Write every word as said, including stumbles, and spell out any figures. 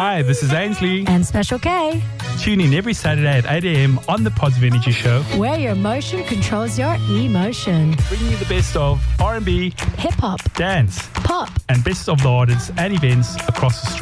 Hi, this is Ainsley. And Special K, Tune in every Saturday at eight a.m. on the Positive Energy Show, where your motion controls your emotion. bringing you the best of R and B, Hip hop, dance, pop, and best of the artists and events across Australia.